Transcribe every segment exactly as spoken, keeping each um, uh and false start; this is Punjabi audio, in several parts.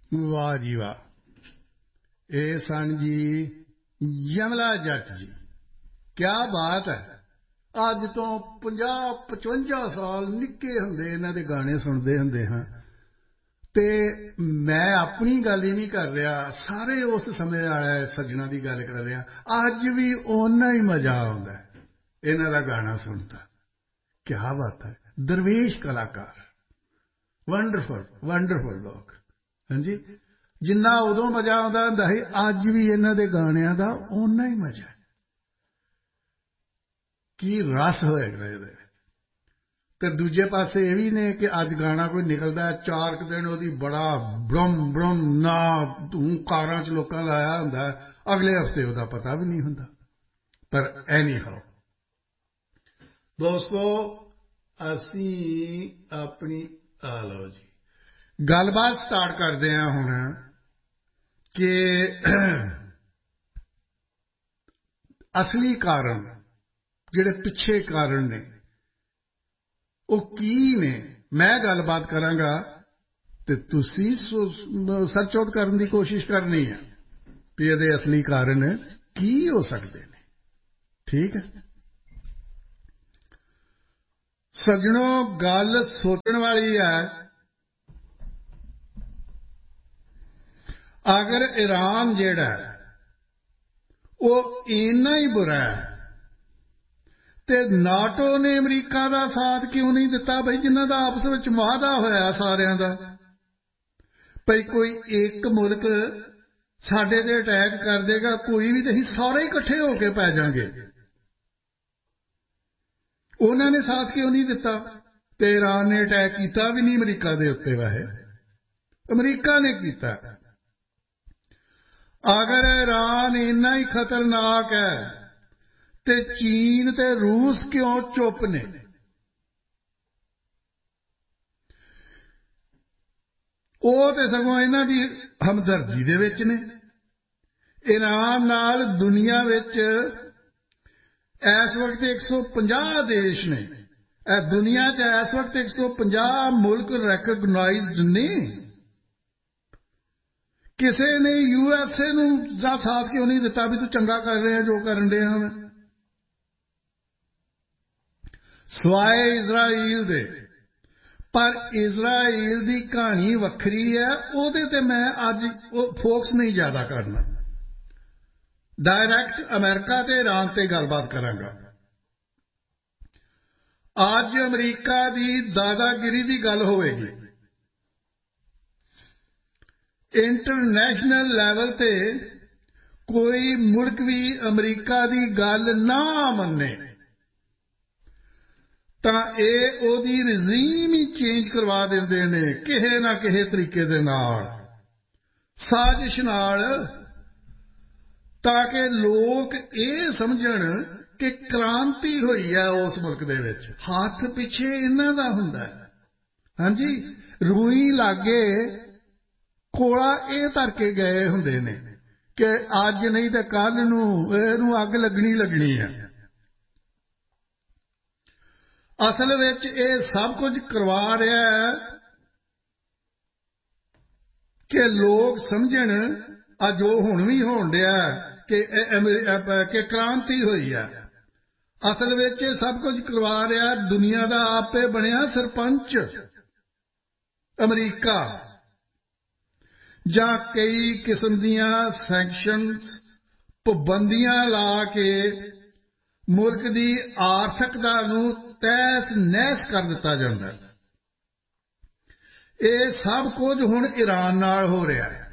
ਵਾਹ ਜੀ ਵਾਹ। ਇਹ ਸਨ ਜੀ ਯਮਲਾ ਜੱਟ ਜੀ। ਕਿਆ ਬਾਤ ਹੈ। ਅੱਜ ਤੋਂ ਪੰਜਾਹ ਪਚਵੰਜਾ ਸਾਲ ਨਿੱਕੇ ਹੁੰਦੇ ਇਹਨਾਂ ਦੇ ਗਾਣੇ ਸੁਣਦੇ ਹੁੰਦੇ ਹਾਂ ਅਤੇ ਮੈਂ ਆਪਣੀ ਗੱਲ ਹੀ ਨਹੀਂ ਕਰ ਰਿਹਾ, ਸਾਰੇ ਉਸ ਸਮੇਂ ਵਾਲੇ ਸੱਜਣਾਂ ਦੀ ਗੱਲ ਕਰ ਰਿਹਾ। ਅੱਜ ਵੀ ਓਨਾ ਹੀ ਮਜ਼ਾ ਆਉਂਦਾ ਇਹਨਾਂ ਦਾ ਗਾਣਾ ਸੁਣਦਾ। ਕਿਆ ਬਾਤ ਹੈ। ਦਰਵੇਸ਼ ਕਲਾਕਾਰ, ਵੰਡਰਫੁਲ ਵੰਡਰਫੁਲ ਲੋਕ। ਹਾਂਜੀ, ਜਿੰਨਾ ਉਦੋਂ ਮਜ਼ਾ ਆਉਂਦਾ ਹੁੰਦਾ ਸੀ, ਅੱਜ ਵੀ ਇਹਨਾਂ ਦੇ ਗਾਣਿਆਂ ਦਾ ਓਨਾ ਹੀ ਮਜ਼ਾ ਹੈ। ਕੀ ਰਸ ਹੋਏਗਾ ਇਹਦੇ ਵਿੱਚ। ਅਤੇ ਦੂਜੇ ਪਾਸੇ ਇਹ ਵੀ ਨੇ ਕਿ ਅੱਜ ਗਾਣਾ ਕੋਈ ਨਿਕਲਦਾ, ਚਾਰ ਕੁ ਦਿਨ ਉਹਦੀ ਬੜਾ ਬ੍ਰਮ ਬ੍ਰਮ ਨਾ ਧੂੰ ਕਾਰਾਂ 'ਚ ਲੋਕਾਂ ਲਾਇਆ ਹੁੰਦਾ, ਅਗਲੇ ਹਫ਼ਤੇ ਉਹਦਾ ਪਤਾ ਵੀ ਨਹੀਂ ਹੁੰਦਾ। ਪਰ ਐਨੀ ਹਾਓ ਦੋਸਤੋ, ਅਸੀਂ ਆਪਣੀ ਆ ਲਓ ਜੀ ਗੱਲਬਾਤ ਸਟਾਰਟ ਕਰਦੇ ਹਾਂ ਹੁਣ ਕਿ ਅਸਲੀ ਕਾਰਨ, ਜਿਹੜੇ ਪਿੱਛੇ ਕਾਰਨ ਨੇ, ਉਹ ਕੀ ਨੇ। ਮੈਂ ਗੱਲਬਾਤ ਕਰਾਂਗਾ ਅਤੇ ਤੁਸੀਂ ਸਰਚ ਆਊਟ ਕਰਨ ਦੀ ਕੋਸ਼ਿਸ਼ ਕਰਨੀ ਹੈ ਵੀ ਇਹਦੇ ਅਸਲੀ ਕਾਰਨ ਕੀ ਹੋ ਸਕਦੇ ਨੇ। ਠੀਕ ਹੈ ਸੱਜਣੋ, ਗੱਲ ਸੋਚਣ ਵਾਲੀ ਹੈ। ਅਗਰ ਈਰਾਨ ਜਿਹੜਾ ਉਹ ਇੰਨਾ ਹੀ ਬੁਰਾ ਹੈ ਅਤੇ ਨਾਟੋ ਨੇ ਅਮਰੀਕਾ ਦਾ ਸਾਥ ਕਿਉਂ ਨਹੀਂ ਦਿੱਤਾ ਬਈ, ਜਿਨ੍ਹਾਂ ਦਾ ਆਪਸ ਵਿੱਚ ਮੁਆਹਦਾ ਹੋਇਆ ਸਾਰਿਆਂ ਦਾ, ਭਈ ਕੋਈ ਇੱਕ ਮੁਲਕ ਸਾਡੇ 'ਤੇ ਅਟੈਕ ਕਰ ਦੇਗਾ ਕੋਈ ਵੀ, ਤਾਂ ਅਸੀਂ ਸਾਰੇ ਇਕੱਠੇ ਹੋ ਕੇ ਪੈ ਜਾਵਾਂਗੇ। ਉਹਨਾਂ ਨੇ ਸਾਥ ਕਿਉਂ ਨਹੀਂ ਦਿੱਤਾ। ਅਤੇ ਈਰਾਨ ਨੇ ਅਟੈਕ ਕੀਤਾ ਵੀ ਨਹੀਂ ਅਮਰੀਕਾ ਦੇ ਉੱਤੇ, ਵੈਸੇ ਅਮਰੀਕਾ ਨੇ ਕੀਤਾ। ਅਗਰ ਈਰਾਨ ਇੰਨਾ ਹੀ ਖਤਰਨਾਕ ਹੈ ਅਤੇ ਚੀਨ ਅਤੇ ਰੂਸ ਕਿਉਂ ਚੁੱਪ ਨੇ। ਉਹ ਤਾਂ ਸਗੋਂ ਇਹਨਾਂ ਦੀ ਹਮਦਰਦੀ ਦੇ ਵਿੱਚ ਨੇ। ਈਰਾਨ ਨਾਲ ਦੁਨੀਆ ਵਿੱਚ ਇਸ ਵਕਤ ਇੱਕ ਸੌ ਪੰਜਾਹ ਦੇਸ਼ ਨੇ। ਇਹ ਦੁਨੀਆ 'ਚ ਇਸ ਵਕਤ ਇੱਕ ਸੌ ਪੰਜਾਹ ਮੁਲਕ ਰੈਕਗਨਾਈਜ਼ਡ ਨੇ। ਕਿਸੇ ਨੇ ਯੂ ਐਸ ਏ ਨੂੰ ਜਾਂ ਸਾਥ ਕਿਉਂ ਨਹੀਂ ਦਿੱਤਾ ਵੀ ਤੂੰ ਚੰਗਾ ਕਰ ਰਿਹਾ ਜੋ ਕਰਨ ਡਿਆ ਮੈਂ, ਸਵਾਏ ਇਜ਼ਰਾਈਲ ਦੇ। ਪਰ ਇਜ਼ਰਾਈਲ ਦੀ ਕਹਾਣੀ ਵੱਖਰੀ ਹੈ, ਉਹਦੇ 'ਤੇ ਮੈਂ ਅੱਜ ਉਹ ਫੋਕਸ ਨਹੀਂ ਜ਼ਿਆਦਾ ਕਰਨਾ। ਡਾਇਰੈਕਟ ਅਮਰੀਕਾ ਅਤੇ ਈਰਾਨ 'ਤੇ ਗੱਲਬਾਤ ਕਰਾਂਗਾ। ਅੱਜ ਅਮਰੀਕਾ ਦੀ ਦਾਦਾਗਿਰੀ ਦੀ ਗੱਲ ਹੋਵੇਗੀ। ਇੰਟਰਨੈਸ਼ਨਲ ਲੈਵਲ 'ਤੇ ਕੋਈ ਮੁਲਕ ਵੀ ਅਮਰੀਕਾ ਦੀ ਗੱਲ ਨਾ ਮੰਨੇ ਤਾਂ ਇਹ ਉਹਦੀ ਰਜੀਮ ਹੀ ਚੇਂਜ ਕਰਵਾ ਦਿੰਦੇ ਨੇ ਕਿਸੇ ਨਾ ਕਿਸੇ ਤਰੀਕੇ ਦੇ ਨਾਲ, ਸਾਜ਼ਿਸ਼ ਨਾਲ, ਤਾਂ ਕਿ ਲੋਕ ਇਹ ਸਮਝਣ ਕਿ ਕ੍ਰਾਂਤੀ ਹੋਈ ਹੈ ਉਸ ਮੁਲਕ ਦੇ ਵਿੱਚ। ਹੱਥ ਪਿੱਛੇ ਇਹਨਾਂ ਦਾ ਹੁੰਦਾ ਹੈ। ਹਾਂਜੀ, ਰੂਈ ਲਾਗੇ ਕੋਲਾ ਇਹ ਧਰ ਕੇ ਗਏ ਹੁੰਦੇ ਨੇ ਕਿ ਅੱਜ ਨਹੀਂ ਤਾਂ ਕੱਲ੍ਹ ਨੂੰ ਇਹਨੂੰ ਅੱਗ ਲੱਗਣੀ ਲੱਗਣੀ ਹੈ। ਅਸਲ ਵਿੱਚ ਇਹ ਸਭ ਕੁਝ ਕਰਵਾ ਰਿਹਾ ਹੈ ਕਿ ਲੋਕ ਸਮਝਣ, ਆ ਜੋ ਹੁਣ ਵੀ ਹੋਣ ਡਿਆ ਕਿ ਕਿ ਕ੍ਰਾਂਤੀ ਹੋਈ ਹੈ। ਅਸਲ ਵਿੱਚ ਇਹ ਸਭ ਕੁਝ ਕਰਵਾ ਰਿਹਾ ਦੁਨੀਆ ਦਾ ਆਪੇ ਬਣਿਆ ਸਰਪੰਚ ਅਮਰੀਕਾ, ਜਾਂ ਕਈ ਕਿਸਮ ਦੀਆਂ ਸੈਂਕਸ਼ਨਸ, ਪਾਬੰਦੀਆਂ ਲਾ ਕੇ ਮੁਲਕ ਦੀ ਆਰਥਿਕਤਾ ਨੂੰ ਤਹਿਸ ਨਹਿਸ ਕਰ ਦਿੱਤਾ ਜਾਂਦਾ। ਇਹ ਸਭ ਕੁਝ ਹੁਣ ਈਰਾਨ ਨਾਲ ਹੋ ਰਿਹਾ ਹੈ।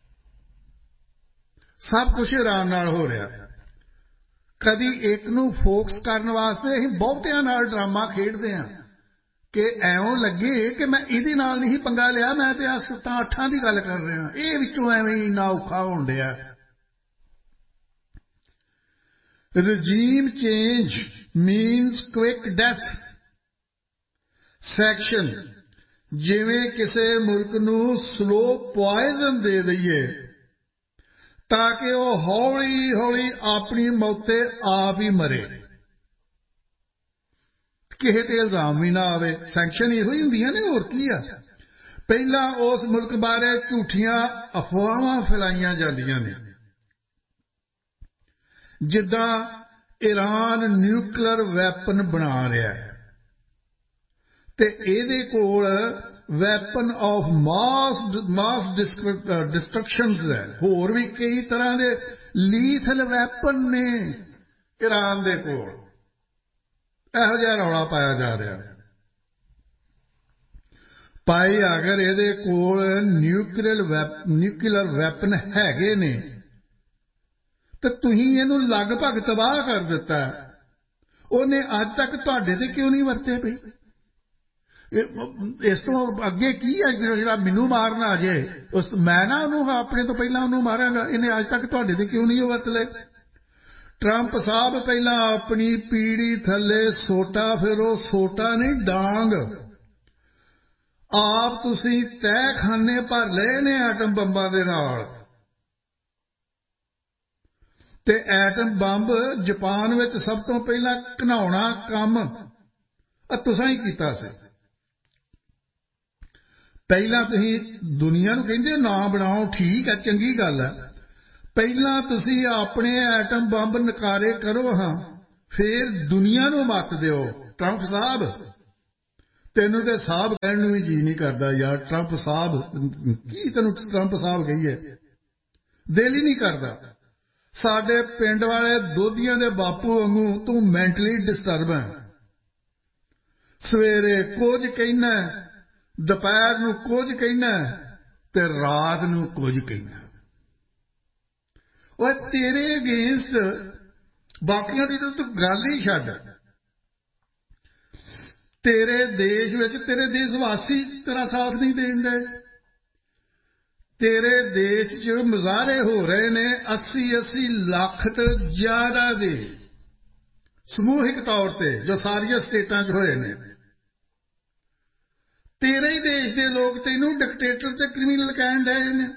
ਸਭ ਕੁਝ ਈਰਾਨ ਨਾਲ ਹੋ ਰਿਹਾ। ਕਦੀ ਇੱਕ ਨੂੰ ਫੋਕਸ ਕਰਨ ਵਾਸਤੇ ਅਸੀਂ ਬਹੁਤਿਆਂ ਨਾਲ ਡਰਾਮਾ ਖੇਡਦੇ ਹਾਂ ਕਿ ਐਉਂ ਲੱਗੇ ਕਿ ਮੈਂ ਇਹਦੇ ਨਾਲ ਨਹੀਂ ਪੰਗਾ ਲਿਆ, ਮੈਂ ਤਾਂ ਆ ਸੱਤਾਂ ਅੱਠਾਂ ਦੀ ਗੱਲ ਕਰ ਰਿਹਾ, ਇਹ ਵਿੱਚੋਂ ਐਵੇਂ ਹੀ ਇੰਨਾ ਔਖਾ ਹੋਣ ਡਿਆ। Regime change means quick death. Section, ਜਿਵੇਂ ਕਿਸੇ ਮੁਲਕ ਨੂੰ ਸਲੋ ਪੁਆਇਜ਼ਨ ਦੇ ਦਈਏ ਤਾਂ ਕਿ ਉਹ ਹੌਲੀ ਹੌਲੀ ਆਪਣੀ ਮੌਤੇ ਆਪ ਹੀ ਮਰੇ, ਕਿਸੇ 'ਤੇ ਇਲਜ਼ਾਮ ਵੀ ਨਾ ਆਵੇ। ਸੈਂਕਸ਼ਨ ਇਹੋ ਹੀ ਹੁੰਦੀਆਂ ਨੇ, ਹੋਰ ਕੀ ਆ। ਪਹਿਲਾਂ ਉਸ ਮੁਲਕ ਬਾਰੇ ਝੂਠੀਆਂ ਅਫਵਾਹਾਂ ਫੈਲਾਈਆਂ ਜਾਂਦੀਆਂ ਨੇ, ਜਿੱਦਾਂ ਈਰਾਨ ਨਿਊਕਲੀਅਰ ਵੈਪਨ ਬਣਾ ਰਿਹਾ ਹੈ ਤੇ ਇਹਦੇ ਕੋਲ ਵੈਪਨ ਆਫ ਮਾਸ ਮਾਸ ਡਿਸਟਰਕਸ਼ਨਸ ਹੈ। ਹੋਰ ਵੀ ਕਈ ਤਰ੍ਹਾਂ ਦੇ ਲੀਥਲ ਵੈਪਨ ਨੇ ਈਰਾਨ ਦੇ ਕੋਲ। ਇਹੋ ਜਿਹਾ ਰੌਲਾ ਪਾਇਆ ਜਾ ਰਿਹਾ। ਭਾਈ ਅਗਰ ਇਹਦੇ ਕੋਲ ਨਿਊਕਲੀਅਰ ਵੈਪ ਨਿਊਕਲੀਅਰ ਵੈਪਨ ਹੈਗੇ ਨੇ ਤੇ ਤੁਸੀਂ ਇਹਨੂੰ ਲਗਭਗ ਤਬਾਹ ਕਰ ਦਿੱਤਾ। ਉਹਨੇ ਅੱਜ ਤੱਕ ਤੁਹਾਡੇ ਤੇ ਕਿਉਂ ਨਹੀਂ ਵਰਤੇ ਪਈ? ਇਸ ਤੋਂ ਅੱਗੇ ਕੀ ਹੈ ਜਿਹੜਾ ਮੈਨੂੰ ਮਾਰਨ ਆ ਜੇ? ਉਸ ਮੈਂ ਨਾ ਉਹਨੂੰ ਆਪਣੇ ਤੋਂ ਪਹਿਲਾਂ ਉਹਨੂੰ ਮਾਰਾਂਗਾ। ਇਹਨੇ ਅੱਜ ਤੱਕ ਤੁਹਾਡੇ ਤੇ ਕਿਉਂ ਨਹੀਂ ਉਹ ਵਰਤ ਲਏ? ਟਰੰਪ ਸਾਹਿਬ ਪਹਿਲਾਂ ਆਪਣੀ ਪੀੜੀ ਥੱਲੇ ਸੋਟਾ, ਫਿਰ ਉਹ ਸੋਟਾ ਨਹੀਂ ਡਾਂਗ ਆਪ ਤੁਸੀਂ ਤਹਿਖਾਨੇ ਭਰ ਲਏ ਨੇ ਐਟਮ ਬੰਬਾਂ ਦੇ ਨਾਲ। ਤੇ ਐਟਮ ਬੰਬ ਜਾਪਾਨ ਵਿੱਚ ਸਭ ਤੋਂ ਪਹਿਲਾਂ ਘਿਨਾਉਣਾ ਕੰਮ ਤੁਸੀਂ ਹੀ ਕੀਤਾ ਸੀ। ਪਹਿਲਾਂ ਤੁਸੀਂ ਦੁਨੀਆ ਨੂੰ ਕਹਿੰਦੇ ਨਾ ਬਣਾਓ, ਠੀਕ ਹੈ, ਚੰਗੀ ਗੱਲ ਹੈ। ਪਹਿਲਾਂ ਤੁਸੀਂ ਆਪਣੇ ਐਟਮ ਬੰਬ ਨਕਾਰੇ ਕਰੋ ਹਾਂ, ਫਿਰ ਦੁਨੀਆ ਨੂੰ ਮੱਤ ਦਿਓ। ਟਰੰਪ ਸਾਹਿਬ, ਤੈਨੂੰ ਤੇ ਸਾਹਿਬ ਕਹਿਣ ਨੂੰ ਵੀ ਜੀ ਨਹੀਂ ਕਰਦਾ ਯਾਰ। ਟਰੰਪ ਸਾਹਿਬ ਕੀ ਤੈਨੂੰ ਟਰੰਪ ਸਾਹਿਬ ਕਹੀਏ, ਦਿਲ ਹੀ ਨਹੀਂ ਕਰਦਾ। ਸਾਡੇ ਪਿੰਡ ਵਾਲੇ ਦੋਧੀਆਂ ਦੇ ਬਾਪੂ ਵਾਂਗੂ ਤੂੰ ਮੈਂਟਲੀ ਡਿਸਟਰਬ ਹੈ। ਸਵੇਰੇ ਕੁਝ ਕਹਿਣਾ, ਦੁਪਹਿਰ ਨੂੰ ਕੁਝ ਕਹਿਣਾ ਤੇ ਰਾਤ ਨੂੰ ਕੁਝ ਕਹਿਣਾ। ਓਏ ਤੇਰੇ ਅਗੇਂਸਟ ਬਾਕੀਆਂ ਦੀ ਤਾਂ ਤੂੰ ਗੱਲ ਹੀ ਛੱਡ। ਤੇਰੇ ਦੇਸ਼ ਵਿੱਚ ਤੇਰੇ ਦੇਸ਼ ਵਾਸੀ ਤੇਰਾ ਸਾਥ ਨਹੀਂ ਦੇਣ ਦੇ। ਤੇਰੇ ਦੇਸ਼ 'ਚ ਮੁਜ਼ਾਹਰੇ ਹੋ ਰਹੇ ਨੇ ਅੱਸੀ ਅੱਸੀ ਲੱਖ ਤੋਂ ਜ਼ਿਆਦਾ ਦੇ ਸਮੂਹਿਕ ਤੌਰ ਤੇ, ਜੋ ਸਾਰੀਆਂ ਸਟੇਟਾਂ 'ਚ ਹੋਏ ਨੇ। ਤੇਰੇ ਹੀ ਦੇਸ਼ ਦੇ ਲੋਕ ਤੈਨੂੰ ਡਿਕਟੇਟਰ ਤੇ ਕ੍ਰਿਮੀਨਲ ਕਹਿਣ ਡਏ ਨੇ।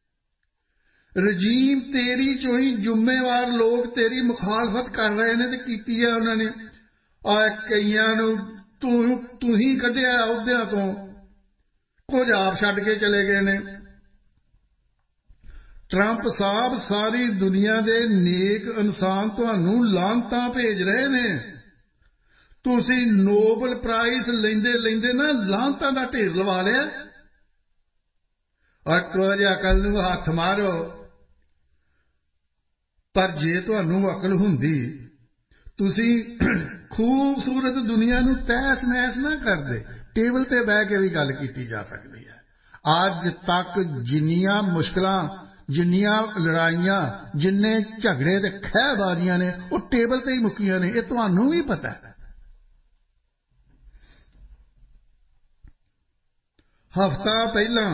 ਰਜੀਮ ਤੇਰੀ ਚੋਂ ਹੀ ਜ਼ਿੰਮੇਵਾਰ ਲੋਕ ਤੇਰੀ ਮੁਖਾਲਫਤ ਕਰ ਰਹੇ ਨੇ ਤੇ ਕੀਤੀ ਹੈ ਉਹਨਾਂ ਨੇ। ਆ ਕਈਆਂ ਨੂੰ ਤੂੰ ਤੂੰ ਹੀ ਕੱਢਿਆ ਅਹੁਦਿਆਂ ਤੋਂ, ਕੁਝ ਆਪ ਛੱਡ ਕੇ ਚਲੇ ਗਏ ਨੇ। ਟਰੰਪ ਸਾਹਿਬ ਸਾਰੀ ਦੁਨੀਆ ਦੇ ਨੇਕ ਇਨਸਾਨ ਤੁਹਾਨੂੰ ਲਾਹਨਤਾਂ ਭੇਜ ਰਹੇ ਨੇ। ਤੁਸੀਂ ਨੋਬਲ ਪ੍ਰਾਈਜ਼ ਲੈਂਦੇ ਲੈਂਦੇ ਨਾ ਲਾਹਨਤਾਂ ਦਾ ਢੇਰ ਲਵਾ ਲਿਆ। ਔਰ ਕੁਝ ਅਕਲ ਨੂੰ ਹੱਥ ਮਾਰੋ। ਪਰ ਜੇ ਤੁਹਾਨੂੰ ਅਕਲ ਹੁੰਦੀ, ਤੁਸੀਂ ਖੂਬਸੂਰਤ ਦੁਨੀਆ ਨੂੰ ਤਹਿਸ ਨਹਿਸ ਨਾ ਕਰਦੇ। ਟੇਬਲ ਤੇ ਬਹਿ ਕੇ ਵੀ ਗੱਲ ਕੀਤੀ ਜਾ ਸਕਦੀ ਹੈ। ਅੱਜ ਤੱਕ ਜਿੰਨੀਆਂ ਮੁਸ਼ਕਲਾਂ, ਜਿੰਨੀਆਂ ਲੜਾਈਆਂ, ਜਿੰਨੇ ਝਗੜੇ ਤੇ ਖਹਿਬਾਜ਼ੀਆਂ ਨੇ ਉਹ ਟੇਬਲ ਤੇ ਹੀ ਮੁੱਕੀਆਂ ਨੇ। ਇਹ ਤੁਹਾਨੂੰ ਵੀ ਪਤਾ ਹੈ। ਹਫ਼ਤਾ ਪਹਿਲਾਂ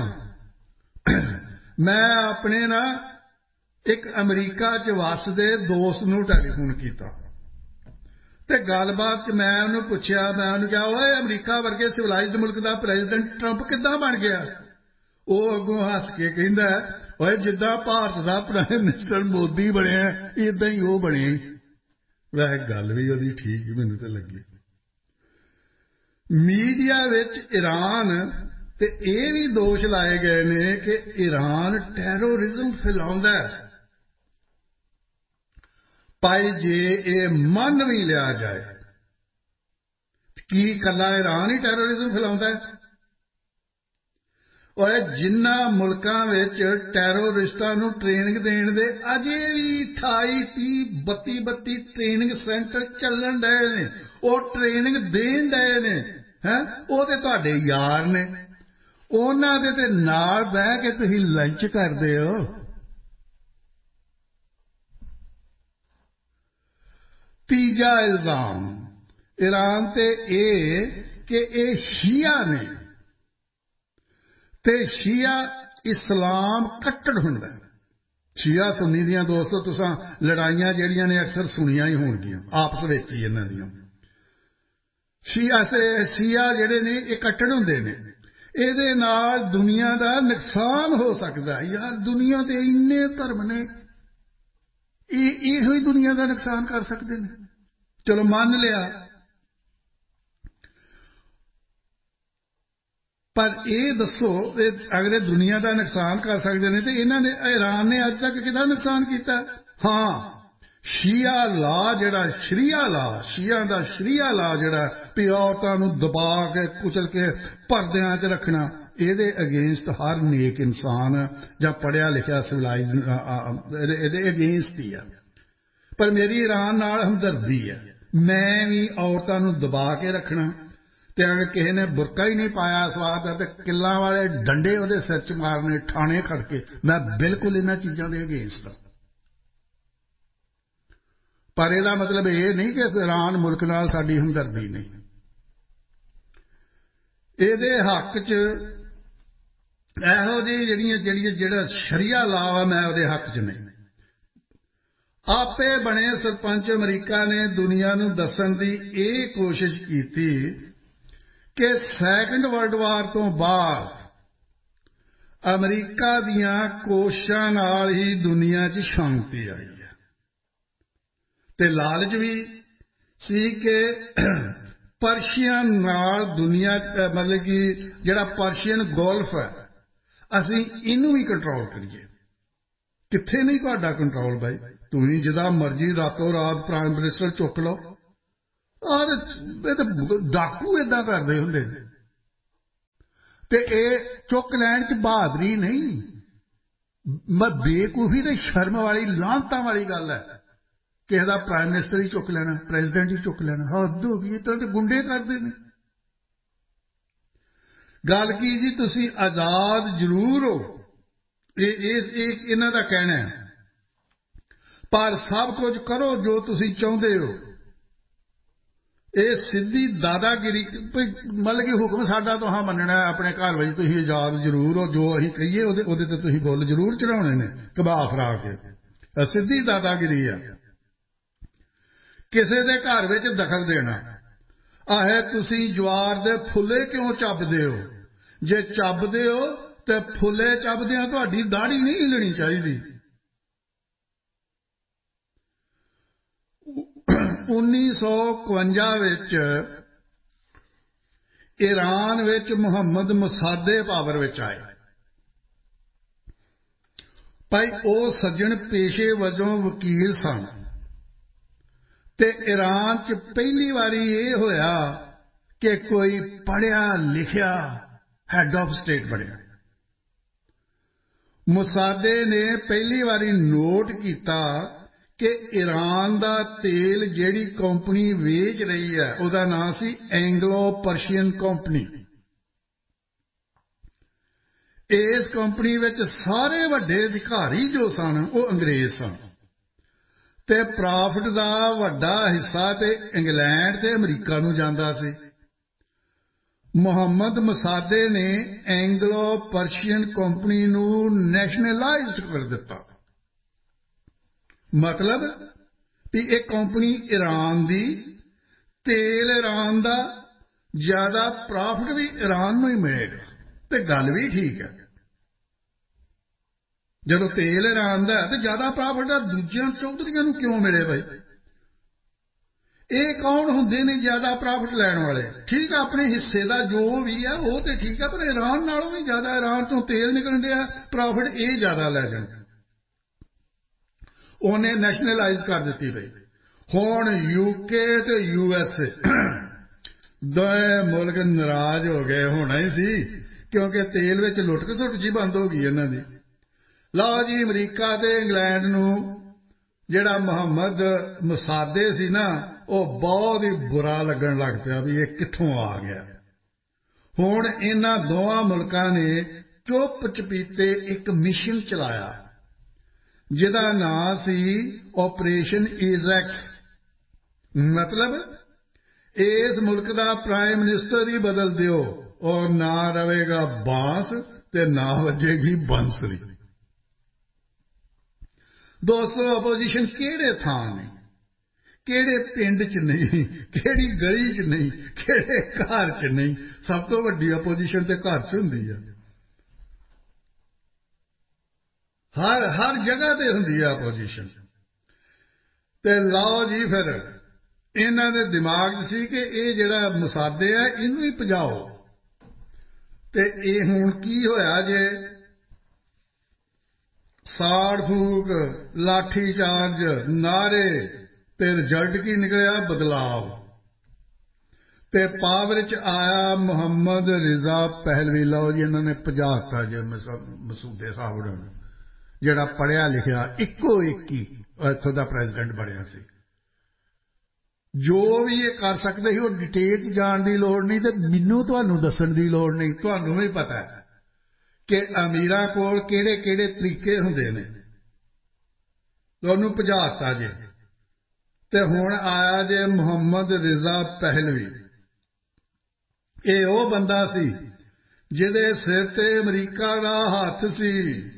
ਮੈਂ ਆਪਣੇ ਨਾ ਇੱਕ ਅਮਰੀਕਾ 'ਚ ਵੱਸਦੇ ਦੋਸਤ ਨੂੰ ਟੈਲੀਫੋਨ ਕੀਤਾ ਤੇ ਗੱਲਬਾਤ 'ਚ ਮੈਂ ਉਹਨੂੰ ਪੁੱਛਿਆ, ਮੈਂ ਉਹਨੂੰ ਕਿਹਾ, ਓਏ ਅਮਰੀਕਾ ਵਰਗੇ ਸਿਵਲਾਈਜ਼ਡ ਮੁਲਕ ਦਾ ਪ੍ਰੈਜ਼ੀਡੈਂਟ ਟਰੰਪ ਕਿੱਦਾਂ ਬਣ ਗਿਆ? ਉਹ ਅੱਗੋਂ ਹੱਸ ਕੇ ਕਹਿੰਦਾ, ਓਏ ਜਿੱਦਾਂ ਭਾਰਤ ਦਾ ਪ੍ਰਾਈਮ ਮਿਨਿਸਟਰ ਮੋਦੀ ਬਣਿਆ ਇਦਾਂ ਹੀ ਉਹ ਬਣੇ। ਵੈਸੇ ਗੱਲ ਵੀ ਉਹਦੀ ਠੀਕ ਹੀ ਮੈਨੂੰ ਤਾਂ ਲੱਗੀ। ਮੀਡੀਆ ਵਿੱਚ ਈਰਾਨ ਤੇ ਇਹ ਵੀ ਦੋਸ਼ ਲਾਏ ਗਏ ਨੇ ਕਿ ਈਰਾਨ ਟੈਰੋਰਿਜ਼ਮ ਫੈਲਾਉਂਦਾ ਹੈ। ਭਾਈ ਜੇ ਇਹ ਮੰਨ ਵੀ ਲਿਆ ਜਾਏ, ਕੀ ਇਕੱਲਾ ਈਰਾਨ ਹੀ ਟੈਰੋਰਿਜ਼ਮ ਫੈਲਾਉਂਦਾ ਹੈ? ਓਏ ਜਿਨ੍ਹਾਂ ਮੁਲਕਾਂ ਵਿੱਚ ਟੈਰੋਰਿਸਟਾਂ ਨੂੰ ਟ੍ਰੇਨਿੰਗ ਦੇਣ ਦੇ ਅਜੇ ਵੀ ਅਠਾਈ ਤੀਹ ਬੱਤੀ ਬੱਤੀ ਟ੍ਰੇਨਿੰਗ ਸੈਂਟਰ ਚੱਲਣ ਡਏ ਨੇ, ਉਹ ਟ੍ਰੇਨਿੰਗ ਦੇਣ ਡਏ ਨੇ, ਹੈਂ, ਉਹ ਤੇ ਤੁਹਾਡੇ ਯਾਰ ਨੇ। ਉਹਨਾਂ ਦੇ ਤੇ ਨਾਲ ਬਹਿ ਕੇ ਤੁਸੀਂ ਲੰਚ ਕਰਦੇ ਹੋ। ਤੀਜਾ ਇਲਜ਼ਾਮ ਈਰਾਨ ਤੇ ਇਹ ਕਿ ਇਹ ਸ਼ੀਆ ਨੇ ਤੇ ਸ਼ੀਆ ਇਸਲਾਮ ਕੱਟੜ ਹੁੰਦਾ। ਸ਼ੀਆ ਸੁੰਨੀ ਦੀਆਂ ਦੋਸਤੋ ਤੁਸੀਂ ਲੜਾਈਆਂ ਜਿਹੜੀਆਂ ਨੇ ਅਕਸਰ ਸੁਣੀਆਂ ਹੀ ਹੋਣਗੀਆਂ ਆਪਸ ਵਿੱਚ ਹੀ ਇਹਨਾਂ ਦੀਆਂ। ਸ਼ੀਆ ਤੇ ਸ਼ੀਆ ਜਿਹੜੇ ਨੇ ਇਹ ਕੱਟੜ ਹੁੰਦੇ ਨੇ। ਇਹਦੇ ਨਾਲ ਦੁਨੀਆ ਦਾ ਨੁਕਸਾਨ ਹੋ ਸਕਦਾ। ਯਾਰ ਦੁਨੀਆ ਦੇ ਇੰਨੇ ਧਰਮ ਨੇ, ਇਹ ਇਹੋ ਹੀ ਦੁਨੀਆ ਦਾ ਨੁਕਸਾਨ ਕਰ ਸਕਦੇ ਨੇ। ਚਲੋ ਮੰਨ ਲਿਆ। ਪਰ ਇਹ ਦੱਸੋ ਅਗਰ ਇਹ ਦੁਨੀਆ ਦਾ ਨੁਕਸਾਨ ਕਰ ਸਕਦੇ ਨੇ ਤੇ ਇਹਨਾਂ ਨੇ ਈਰਾਨ ਨੇ ਅੱਜ ਤੱਕ ਕਿਹਦਾ ਨੁਕਸਾਨ ਕੀਤਾ? ਹਾਂ, ਸ਼ੀਆ ਲਾ, ਜਿਹੜਾ ਸ਼ਰੀਆ ਲਾ, ਸ਼ੀਆ ਦਾ ਸ਼ਰੀਆ ਲਾ, ਜਿਹੜਾ ਵੀ ਔਰਤਾਂ ਨੂੰ ਦਬਾ ਕੇ ਕੁਚਲ ਕੇ ਪਰਦਿਆਂ 'ਚ ਰੱਖਣਾ, ਇਹਦੇ ਅਗੇਂਸਟ ਹਰ ਨੇਕ ਇਨਸਾਨ ਜਾਂ ਪੜ੍ਹਿਆ ਲਿਖਿਆ ਸਿਵਲਾਈਜ਼ ਇਹਦੇ ਅਗੇਂਸਟ ਹੀ ਆ। ਪਰ ਮੇਰੀ ਈਰਾਨ ਨਾਲ ਹਮਦਰਦੀ ਹੈ। ਮੈਂ ਵੀ ਔਰਤਾਂ ਨੂੰ ਦਬਾ ਕੇ ਰੱਖਣਾ, ਤੇ ਅਗਰ ਕਿਸੇ ਨੇ ਬੁਰਕਾ ਹੀ ਨਹੀਂ ਪਾਇਆ ਸਵਾਦ ਹੈ ਤੇ ਕਿੱਲਾਂ ਵਾਲੇ ਡੰਡੇ ਉਹਦੇ ਸਿਰ 'ਚ ਮਾਰਨੇ, ਠਾਣੇ ਖੜ ਕੇ। ਮੈਂ ਬਿਲਕੁਲ ਇਹਨਾਂ ਚੀਜ਼ਾਂ ਦੇ ਅਗੇਂਸਟ ਹਾਂ। ਪਰ ਇਹਦਾ ਮਤਲਬ ਇਹ ਨਹੀਂ ਕਿ ਈਰਾਨ ਮੁਲਕ ਨਾਲ ਸਾਡੀ ਹਮਦਰਦੀ ਨਹੀਂ। ਇਹਦੇ ਹੱਕ 'ਚ ਇਹੋ ਜਿਹੀ ਜਿਹੜੀਆਂ ਜਿਹੜੀਆਂ ਜਿਹੜਾ ਸ਼ਰੀਆ ਲਾਅ ਵਾ, ਮੈਂ ਉਹਦੇ ਹੱਕ 'ਚ ਨਹੀਂ। ਆਪੇ ਬਣੇ ਸਰਪੰਚ ਅਮਰੀਕਾ ਨੇ ਦੁਨੀਆ ਨੂੰ ਦੱਸਣ ਦੀ ਇਹ ਕੋਸ਼ਿਸ਼ ਕੀਤੀ ਕਿ ਸੈਕੰਡ ਵਰਲਡ ਵਾਰ ਤੋਂ ਬਾਅਦ ਅਮਰੀਕਾ ਦੀਆਂ ਕੋਸ਼ਿਸ਼ਾਂ ਨਾਲ ਹੀ ਦੁਨੀਆ 'ਚ ਸ਼ਾਂਤੀ ਆਈ ਹੈ। ਤੇ ਲਾਲਚ ਵੀ ਸੀ ਕਿ ਪਰਸ਼ੀਅਨ ਨਾਲ ਦੁਨੀਆ, ਮਤਲਬ ਕਿ ਜਿਹੜਾ ਪਰਸ਼ੀਅਨ ਗੋਲਫ ਹੈ, ਅਸੀਂ ਇਹਨੂੰ ਵੀ ਕੰਟਰੋਲ ਕਰੀਏ। ਕਿੱਥੇ ਨਹੀਂ ਤੁਹਾਡਾ ਕੰਟਰੋਲ ਬਾਈ, ਤੁਸੀਂ ਜਿੱਦਾਂ ਮਰਜ਼ੀ ਰਾਤੋਂ ਰਾਤ ਪ੍ਰਾਈਮ ਮਿਨਿਸਟਰ ਚੁੱਕ ਲਓ। ਔਰ ਇਹ ਤਾਂ ਡਾਕੂ ਏਦਾਂ ਕਰਦੇ ਹੁੰਦੇ ਨੇ। ਤੇ ਇਹ ਚੁੱਕ ਲੈਣ 'ਚ ਬਹਾਦਰੀ ਨਹੀਂ, ਮੈਂ ਬੇਕੂਫੀ ਤੇ ਸ਼ਰਮ ਵਾਲੀ, ਲਾਹਨਤਾਂ ਵਾਲੀ ਗੱਲ ਹੈ। ਕਿਸੇ ਦਾ ਪ੍ਰਾਈਮ ਮਿਨਿਸਟਰ ਹੀ ਚੁੱਕ ਲੈਣਾ, ਪ੍ਰੈਜ਼ੀਡੈਂਟ ਹੀ ਚੁੱਕ ਲੈਣਾ, ਹੱਦ ਹੋ ਗਈ। ਇਸ ਤਰ੍ਹਾਂ ਦੇ ਗੁੰਡੇ ਕਰਦੇ ਨੇ। ਗੱਲ ਕੀ ਜੀ, ਤੁਸੀਂ ਆਜ਼ਾਦ ਜ਼ਰੂਰ ਹੋ, ਇਹ ਇਹਨਾਂ ਦਾ ਕਹਿਣਾ ਹੈ, ਪਰ ਸਭ ਕੁਝ ਕਰੋ ਜੋ ਤੁਸੀਂ ਚਾਹੁੰਦੇ ਹੋ। ਇਹ ਸਿੱਧੀ ਦਾਦਾਗਿਰੀ, ਮਤਲਬ ਕਿ ਹੁਕਮ ਸਾਡਾ ਤੁਹਾਂ ਮੰਨਣਾ ਆਪਣੇ ਘਰ ਵਿੱਚ, ਤੁਸੀਂ ਆਜ਼ਾਦ ਜ਼ਰੂਰ ਹੋ, ਜੋ ਅਸੀਂ ਕਹੀਏ ਉਹਦੇ ਉਹਦੇ ਤੇ ਤੁਸੀਂ ਬੁੱਲ ਜ਼ਰੂਰ ਚੜਾਉਣੇ ਨੇ ਘਬਾ ਫਰਾ ਕੇ। ਸਿੱਧੀ ਦਾਦਾਗਿਰੀ ਆ। ਕਿਸੇ ਦੇ ਘਰ ਵਿੱਚ ਦਖਲ ਦੇਣਾ। ਆਹੇ ਤੁਸੀਂ ਜਵਾਰ ਦੇ ਫੁੱਲੇ ਕਿਉਂ ਚੱਬਦੇ ਹੋ? ਜੇ ਚੱਬਦੇ ਹੋ ਤੇ ਫੁੱਲੇ ਚੱਬਦਿਆਂ ਤੁਹਾਡੀ ਦਾੜੀ ਨਹੀਂ ਹਿੱਲਣੀ ਚਾਹੀਦੀ। ਉੱਨੀ ਸੌ ਇਕਵੰਜਾ ਵਿੱਚ ਈਰਾਨ ਵਿੱਚ ਮੁਹੰਮਦ ਮੁਸਾਦੇ ਪਾਵਰ ਵਿੱਚ ਆਏ। ਭਾਈ ਉਹ ਸੱਜਣ ਪੇਸ਼ੇ ਵਜੋਂ ਵਕੀਲ ਸਨ ਤੇ ਈਰਾਨ 'ਚ ਪਹਿਲੀ ਵਾਰੀ ਇਹ ਹੋਇਆ ਕਿ ਕੋਈ ਪੜ੍ਹਿਆ ਲਿਖਿਆ ਹੈਡ ਆਫ ਸਟੇਟ ਬਣਿਆ। ਮੁਸਾਦੇ ਨੇ ਪਹਿਲੀ ਵਾਰੀ ਨੋਟ ਕੀਤਾ ਕਿ ਈਰਾਨ ਦਾ ਤੇਲ ਜਿਹੜੀ ਕੰਪਨੀ ਵੇਚ ਰਹੀ ਹੈ ਉਹਦਾ ਨਾਂ ਸੀ ਐਂਗਲੋ ਪਰਸ਼ੀਅਨ ਕੰਪਨੀ। ਇਸ ਕੰਪਨੀ ਵਿੱਚ ਸਾਰੇ ਵੱਡੇ ਅਧਿਕਾਰੀ ਜੋ ਸਨ ਉਹ ਅੰਗਰੇਜ਼ ਸਨ ਤੇ ਪ੍ਰੋਫਿਟ ਦਾ ਵੱਡਾ ਹਿੱਸਾ ਤੇ ਇੰਗਲੈਂਡ ਤੇ ਅਮਰੀਕਾ ਨੂੰ ਜਾਂਦਾ ਸੀ। ਮੁਹੰਮਦ ਮੁਸਾਦੇ ਨੇ ਐਂਗਲੋ ਪਰਸ਼ੀਅਨ ਕੰਪਨੀ ਨੂੰ ਨੈਸ਼ਨਲਾਈਜ਼ਡ ਕਰ ਦਿੱਤਾ। ਮਤਲਬ ਵੀ ਇਹ ਕੰਪਨੀ ਈਰਾਨ ਦੀ, ਤੇਲ ਈਰਾਨ ਦਾ, ਜ਼ਿਆਦਾ ਪ੍ਰੋਫਿਟ ਵੀ ਈਰਾਨ ਨੂੰ ਹੀ ਮਿਲੇਗਾ। ਤੇ ਗੱਲ ਵੀ ਠੀਕ ਹੈ, ਜਦੋਂ ਤੇਲ ਈਰਾਨ ਦਾ ਤੇ ਜ਼ਿਆਦਾ ਪ੍ਰੋਫਿਟ ਆ, ਦੂਜਿਆਂ ਚੌਧਰੀਆਂ ਨੂੰ ਕਿਉਂ ਮਿਲੇ ਬਾਈ? ਇਹ ਕੌਣ ਹੁੰਦੇ ਨੇ ਜ਼ਿਆਦਾ ਪ੍ਰੋਫਿਟ ਲੈਣ ਵਾਲੇ? ਠੀਕ ਆ, ਆਪਣੇ ਹਿੱਸੇ ਦਾ ਜੋ ਵੀ ਆ ਉਹ ਤੇ ਠੀਕ ਆ, ਪਰ ਈਰਾਨ ਨਾਲੋਂ ਵੀ ਜ਼ਿਆਦਾ ਈਰਾਨ ਤੋਂ ਤੇਲ ਨਿਕਲਣ ਡਿਆ, ਪ੍ਰੋਫਿਟ ਇਹ ਜ਼ਿਆਦਾ ਲੈ ਜਾਣ। ਉਹਨੇ ਨੈਸ਼ਨਲਾਈਜ਼ ਕਰ ਦਿੱਤੀ ਬਈ। ਹੁਣ ਯੂਕੇ ਤੇ ਯੂ ਐਸ ਏ ਦੋਵੇਂ ਮੁਲਕ ਨਾਰਾਜ਼ ਹੋ ਗਏ। ਹੋਣਾ ਹੀ ਸੀ, ਕਿਉਂਕਿ ਤੇਲ ਵਿੱਚ ਲੁੱਟ ਖਸੁੱਟ ਜੀ ਬੰਦ ਹੋ ਗਈ ਇਹਨਾਂ ਦੀ। ਲਓ ਜੀ, ਅਮਰੀਕਾ ਤੇ ਇੰਗਲੈਂਡ ਨੂੰ ਜਿਹੜਾ ਮੁਹੰਮਦ ਮੁਸਾਦੇ ਸੀ ਨਾ, ਉਹ ਬਹੁਤ ਹੀ ਬੁਰਾ ਲੱਗਣ ਲੱਗ ਪਿਆ ਵੀ ਇਹ ਕਿੱਥੋਂ ਆ ਗਿਆ। ਹੁਣ ਇਹਨਾਂ ਦੋਵਾਂ ਮੁਲਕਾਂ ਨੇ ਚੁੱਪ ਚਪੀਤੇ ਇੱਕ ਮਿਸ਼ਨ ਚਲਾਇਆ ਜਿਹਦਾ ਨਾਂ ਸੀ ਆਪਰੇਸ਼ਨ ਏਜ਼ੈਕਸ। ਮਤਲਬ ਇਸ ਮੁਲਕ ਦਾ ਪ੍ਰਾਈਮ ਮਿਨਿਸਟਰ ਹੀ ਬਦਲ ਦਿਓ ਔਰ ਨਾ ਰਵੇਗਾ ਬਾਂਸ ਤੇ ਨਾ ਵੱਜੇਗੀ ਬੰਸਰੀ। ਦੋਸਤੋ, ਆਪੋਜੀਸ਼ਨ ਕਿਹੜੇ ਥਾਂ ਨੇ, ਕਿਹੜੇ ਪਿੰਡ 'ਚ ਨਹੀਂ, ਕਿਹੜੀ ਗਲੀ 'ਚ ਨਹੀਂ, ਕਿਹੜੇ ਘਰ 'ਚ ਨਹੀਂ। ਸਭ ਤੋਂ ਵੱਡੀ ਆਪੋਜੀਸ਼ਨ ਤੇ ਘਰ 'ਚ ਹੁੰਦੀ ਆ। ਹਰ ਹਰ ਜਗ੍ਹਾ ਤੇ ਹੁੰਦੀ ਆ ਆਪੋਜੀਸ਼ਨ। ਤੇ ਲਓ ਜੀ, ਫਿਰ ਇਹਨਾਂ ਦੇ ਦਿਮਾਗ 'ਚ ਸੀ ਕਿ ਇਹ ਜਿਹੜਾ ਮੁਸਾਦੇ ਆ ਇਹਨੂੰ ਹੀ ਭਜਾਓ। ਤੇ ਇਹ ਹੁਣ ਕੀ ਹੋਇਆ ਜੇ ਸਾੜ ਫੂਕ ਲਾਠੀ ਚਾਰਜ ਨਾਰੇ ਤੇ ਰਿਜ਼ਲਟ ਕੀ ਨਿਕਲਿਆ ਬਦਲਾਵ ਤੇ ਪਾਵਰ ਚ ਆਇਆ ਮੁਹੰਮਦ ਰਿਜ਼ਾ ਪਹਿਲਵੀ। ਲਓ ਜੀ ਇਹਨਾਂ ਨੇ ਭਜਾਤਾ ਜੇ ਮਸੂਦੇ ਸਾਹਿਬ ਨੂੰ ਜਿਹੜਾ ਪੜ੍ਹਿਆ ਲਿਖਿਆ ਇੱਕੋ ਇੱਕ ਹੀ ਇੱਥੋਂ ਦਾ ਪ੍ਰੈਜ਼ੀਡੈਂਟ ਬਣਿਆ ਸੀ। ਜੋ ਵੀ ਇਹ ਕਰ ਸਕਦੇ ਸੀ ਉਹ ਡਿਟੇਲ 'ਚ ਜਾਣ ਦੀ ਲੋੜ ਨਹੀਂ ਤੇ ਮੈਨੂੰ ਤੁਹਾਨੂੰ ਦੱਸਣ ਦੀ ਲੋੜ ਨਹੀਂ। ਤੁਹਾਨੂੰ ਵੀ ਪਤਾ ਹੈ ਕਿ ਅਮੀਰਾਂ ਕੋਲ ਕਿਹੜੇ ਕਿਹੜੇ ਤਰੀਕੇ ਹੁੰਦੇ ਨੇ। ਤੁਹਾਨੂੰ ਭਜਾਤਾ ਜੇ ਤੇ ਹੁਣ ਆਇਆ ਜੇ ਮੁਹੰਮਦ ਰਿਜ਼ਾ ਪਹਿਲਵੀ। ਇਹ ਉਹ ਬੰਦਾ ਸੀ ਜਿਹਦੇ ਸਿਰ ਤੇ ਅਮਰੀਕਾ ਦਾ ਹੱਥ ਸੀ।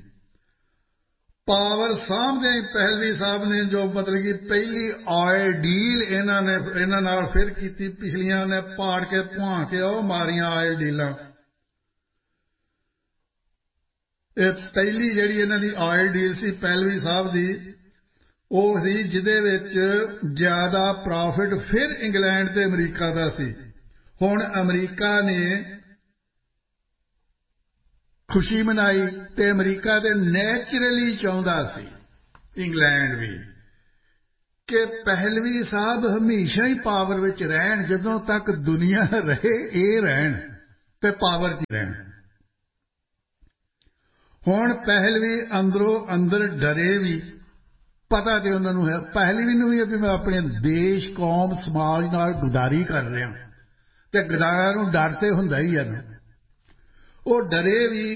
ਪਾਵਰ ਸਾਹਮਣੇ ਪਹਿਲਵੀ ਸਾਹਿਬ ਨੇ ਜੋ ਮਤਲਬ ਕਿ ਪਹਿਲੀ ਆਇਲ ਡੀਲ ਇਹਨਾਂ ਨੇ ਇਹਨਾਂ ਨਾਲ ਫਿਰ ਕੀਤੀ। ਪਿਛਲੀਆਂ ਨੇ ਪਾੜ ਕੇ ਭੁਆ ਕੇ ਉਹ ਮਾਰੀਆਂ ਆਇਲ ਡੀਲਾਂ। ਇਹ ਪਹਿਲੀ ਜਿਹੜੀ ਇਹਨਾਂ ਦੀ ਆਇਲ ਡੀਲ ਸੀ ਪਹਿਲਵੀ ਸਾਹਿਬ ਦੀ ਉਹ ਸੀ ਜਿਹਦੇ ਵਿੱਚ ਜ਼ਿਆਦਾ ਪ੍ਰੋਫਿਟ ਫਿਰ ਇੰਗਲੈਂਡ ਤੇ ਅਮਰੀਕਾ ਦਾ ਸੀ। ਹੁਣ ਅਮਰੀਕਾ ਨੇ ਖੁਸ਼ੀ ਮਨਾਈ ਤੇ ਅਮਰੀਕਾ ਦੇ ਨੈਚੁਰਲੀ ਚਾਹੁੰਦਾ ਸੀ ਇੰਗਲੈਂਡ ਵੀ ਕਿ ਪਹਿਲਵੀ ਸਾਹਿਬ ਹਮੇਸ਼ਾ ਹੀ ਪਾਵਰ ਵਿੱਚ ਰਹਿਣ। ਜਦੋਂ ਤੱਕ ਦੁਨੀਆ ਰਹੇ ਇਹ ਰਹਿਣ ਤੇ ਪਾਵਰ 'ਚ ਰਹਿਣ। ਹੁਣ ਪਹਿਲਵੀ ਅੰਦਰੋਂ ਅੰਦਰ ਡਰੇ ਵੀ। ਪਤਾ ਤੇ ਉਹਨਾਂ ਨੂੰ ਹੈ ਪਹਿਲਵੀ ਨੂੰ ਵੀ ਵੀ ਮੈਂ ਆਪਣੇ ਦੇਸ਼ ਕੌਮ ਸਮਾਜ ਨਾਲ ਗਦਾਰੀ ਕਰ ਰਿਹਾ ਤੇ ਗਦਾਰਾਂ ਨੂੰ ਡਰ ਤੇ ਹੁੰਦਾ ਹੀ ਹੈ। ਉਹ ਡਰੇ ਵੀ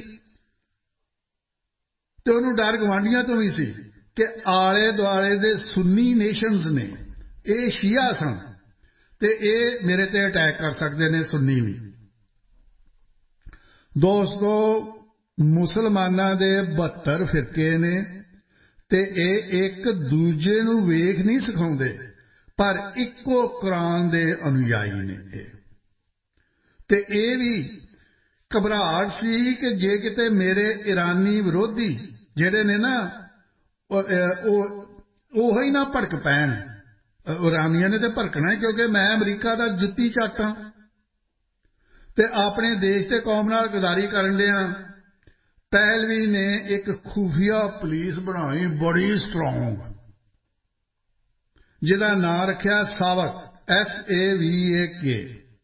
ਤੇ ਉਹਨੂੰ ਡਰ ਗਵਾਂਢੀਆਂ ਤੋਂ ਵੀ ਸੀ ਕਿ ਆਲੇ ਦੁਆਲੇ ਦੇ ਸੁੰਨੀ ਨੇਸ਼ਨਸ ਨੇ ਇਹ ਸ਼ੀਆ ਸਨ ਤੇ ਇਹ ਮੇਰੇ ਤੇ ਅਟੈਕ ਕਰ ਸਕਦੇ ਨੇ ਸੁੰਨੀ ਵੀ। ਦੋਸਤੋ ਮੁਸਲਮਾਨਾਂ ਦੇ ਬਹੱਤਰ ਫਿਰਕੇ ਨੇ ਤੇ ਇਹ ਇੱਕ ਦੂਜੇ ਨੂੰ ਵੇਖ ਨਹੀਂ ਸਿਖਾਉਂਦੇ ਪਰ ਇੱਕੋ ਕੁਰਾਨ ਦੇ ਅਨੁਯਾਈ ਨੇ। ਇਹ ਤੇ ਇਹ ਵੀ ਘਬਰਾਹਟ ਸੀ ਕਿ ਜੇ ਕਿਤੇ ਮੇਰੇ ਇਰਾਨੀ ਵਿਰੋਧੀ ਜਿਹੜੇ ਨੇ ਨਾ ਉਹ ਉਹ ਹੀ ਨਾ ਭੜਕ ਪੈਣ। ਇਰਾਨੀਆਂ ਨੇ ਤੇ ਭੜਕਣਾ ਕਿਉਂਕਿ ਮੈਂ ਅਮਰੀਕਾ ਦਾ ਜੁੱਤੀ ਚੱਟ ਹਾਂ ਤੇ ਆਪਣੇ ਦੇਸ਼ ਤੇ ਕੌਮ ਨਾਲ ਗਦਾਰੀ ਕਰਨ ਡਿਆ। ਪਹਿਲਵੀ ਨੇ ਇੱਕ ਖੂਫੀਆ ਪੁਲਿਸ ਬਣਾਈ ਬੜੀ ਸਟਰੋਂਗ ਜਿਹਦਾ ਨਾਂ ਰੱਖਿਆ ਸਾਵਕ ਐਸ ਏ ਵੀ ਏ ਕੇ।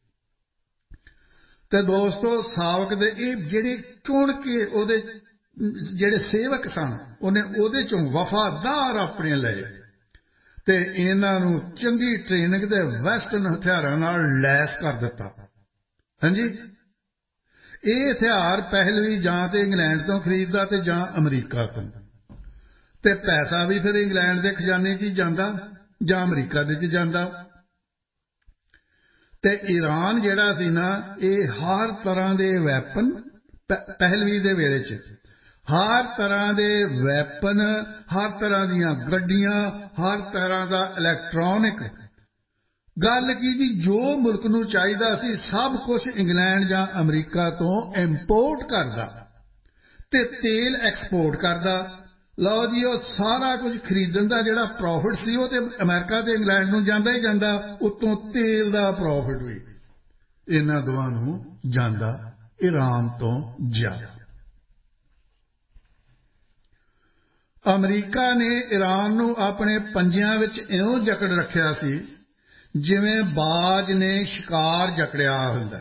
ਤੇ ਦੋਸਤੋ ਸਾਵਕ ਦੇ ਇਹ ਜਿਹੜੇ ਚੁਣ ਕੇ ਉਹਦੇ ਜਿਹੜੇ ਸੇਵਕ ਸਨ ਉਹਨੇ ਉਹਦੇ ਚੋਂ ਵਫਾਦਾਰ ਆਪਣੇ ਲਏ ਤੇ ਇਹਨਾਂ ਨੂੰ ਚੰਗੀ ਟ੍ਰੇਨਿੰਗ ਤੇ ਵੈਸਟਰਨ ਹਥਿਆਰਾਂ ਨਾਲ ਲੈਸ ਕਰ ਦਿੱਤਾ। ਹਾਂਜੀ ਇਹ ਹਥਿਆਰ ਪਹਿਲਵੀ ਜਾਂ ਤੇ ਇੰਗਲੈਂਡ ਤੋਂ ਖਰੀਦਦਾ ਤੇ ਜਾਂ ਅਮਰੀਕਾ ਤੋਂ ਤੇ ਪੈਸਾ ਵੀ ਫਿਰ ਇੰਗਲੈਂਡ ਦੇ ਖਜ਼ਾਨੇ 'ਚ ਹੀ ਜਾਂਦਾ ਜਾਂ ਅਮਰੀਕਾ ਦੇ 'ਚ ਜਾਂਦਾ। ਤੇ ਈਰਾਨ ਜਿਹੜਾ ਸੀ ਨਾ ਇਹ ਹਰ ਤਰ੍ਹਾਂ ਦੇ ਵੈਪਨ ਪਹਿਲਵੀ ਦੇ ਵੇਲੇ 'ਚ ਹਰ ਤਰ੍ਹਾਂ ਦੇ ਵੈਪਨ ਹਰ ਤਰ੍ਹਾਂ ਦੀਆਂ ਗੱਡੀਆਂ ਹਰ ਤਰ੍ਹਾਂ ਦਾ ਇਲੈਕਟ੍ਰੋਨਿਕ ਗੱਲ ਕੀ ਜੀ ਜੋ ਮੁਲਕ ਨੂੰ ਚਾਹੀਦਾ ਸੀ ਸਭ ਕੁਝ ਇੰਗਲੈਂਡ ਜਾਂ ਅਮਰੀਕਾ ਤੋਂ ਇੰਪੋਰਟ ਕਰਦਾ ਤੇ ਤੇਲ ਐਕਸਪੋਰਟ ਕਰਦਾ। ਲਓ ਜੀ ਉਹ ਸਾਰਾ ਕੁਝ ਖਰੀਦਣ ਦਾ ਜਿਹੜਾ ਪ੍ਰੋਫਿਟ ਸੀ ਉਹ ਤੇ ਅਮਰੀਕਾ ਤੇ ਇੰਗਲੈਂਡ ਨੂੰ ਜਾਂਦਾ ਹੀ ਜਾਂਦਾ। ਉੱਤੋਂ ਤੇਲ ਦਾ ਪ੍ਰੋਫਿਟ ਵੀ ਇਹਨਾਂ ਦੋਵਾਂ ਨੂੰ ਜਾਂਦਾ ਈਰਾਨ ਤੋਂ ਜ਼ਿਆਦਾ। ਅਮਰੀਕਾ ਨੇ ਈਰਾਨ ਨੂੰ ਆਪਣੇ ਪੰਜਿਆਂ ਵਿੱਚ ਇਉਂ ਜਕੜ ਰੱਖਿਆ ਸੀ ਜਿਵੇਂ ਬਾਜ ਨੇ ਸ਼ਿਕਾਰ ਜਕੜਿਆ ਹੁੰਦਾ।